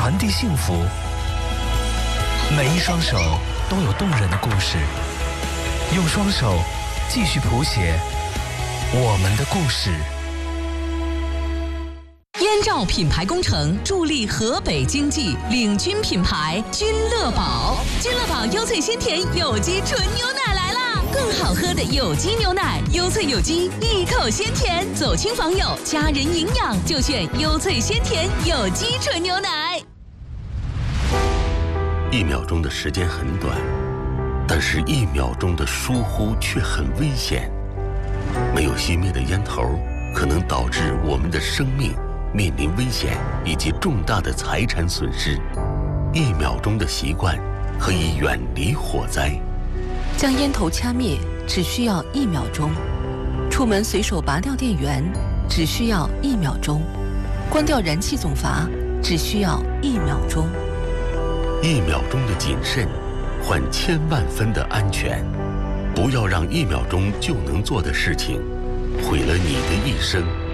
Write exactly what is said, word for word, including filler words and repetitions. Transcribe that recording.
传递幸福。每一双手都有动人的故事，用双手继续谱写我们的故事。 燕赵品牌工程助力河北经济，领军品牌君乐宝。君乐宝优萃鲜甜有机纯牛奶来啦！更好喝的有机牛奶，优萃有机，一口鲜甜。走亲访友，家人营养就选优萃鲜甜有机纯牛奶。 一秒钟的时间很短，但是一秒钟的疏忽却很危险。没有熄灭的烟头，可能导致我们的生命面临危险以及重大的财产损失。一秒钟的习惯可以远离火灾。 将烟头掐灭只需要一秒钟，出门随手拔掉电源只需要一秒钟，关掉燃气总阀只需要一秒钟。 一秒钟的谨慎，换千万分的安全。不要让一秒钟就能做的事情毁了你的一生。